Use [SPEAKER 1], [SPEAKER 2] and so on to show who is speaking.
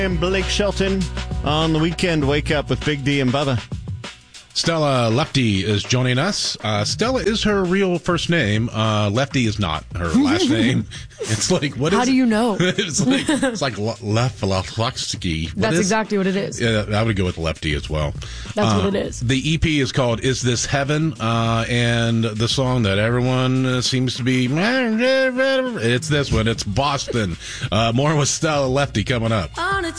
[SPEAKER 1] And Blake Shelton on the weekend. Wake up with Big D and Bubba.
[SPEAKER 2] Stella Lefty is joining us. Stella is her real first name. Lefty is not her last name. It's like, what is
[SPEAKER 3] How do you know?
[SPEAKER 2] It's like Lefty.
[SPEAKER 3] That's exactly what it is.
[SPEAKER 2] Yeah, I would go with Lefty as well.
[SPEAKER 3] That's what it is.
[SPEAKER 2] The EP is called Is This Heaven? And the song that everyone seems to be, it's this one. It's Boston. More with Stella Lefty coming up.
[SPEAKER 4] On a